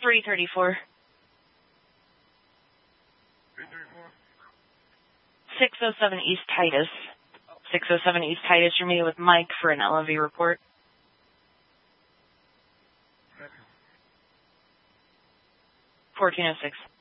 334. 607 East Titus. 607 East Titus, you're meeting with Mike for an LOV report. 1406.